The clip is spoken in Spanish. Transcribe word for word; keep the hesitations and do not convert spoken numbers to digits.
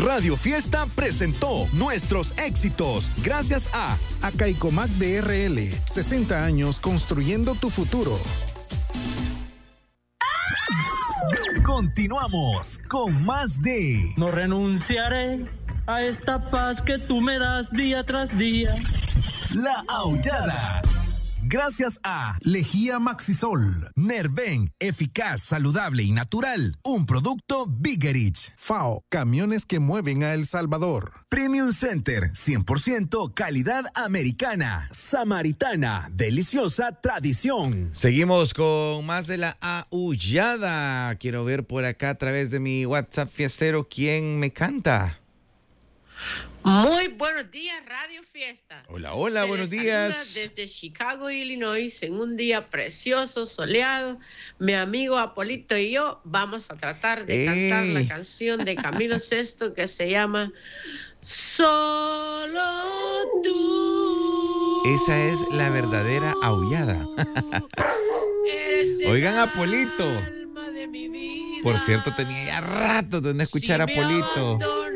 Radio Fiesta presentó nuestros éxitos gracias a Acaicomac de R L, sesenta años construyendo tu futuro. Continuamos con más de No renunciaré a esta paz que tú me das día tras día. La Aullada. Gracias a Lejía Maxisol, Nerven, eficaz, saludable y natural. Un producto Biggerich. FAO, camiones que mueven a El Salvador. Premium Center, cien por ciento calidad americana. Samaritana, deliciosa tradición. Seguimos con más de la Aullada. Quiero ver por acá a través de mi WhatsApp fiestero quién me canta. Muy buenos días, Radio Fiesta. Hola, hola, Se buenos les días. saluda desde Chicago, Illinois, en un día precioso, soleado. Mi amigo Apolito y yo vamos a tratar de ¡Ey! cantar la canción de Camilo Sesto que se llama Solo tú. Esa es la verdadera aullada. Eres el Oigan a Apolito. alma de mi vida. Por cierto, tenía ya rato de no escuchar Si a me Apolito. abandonas,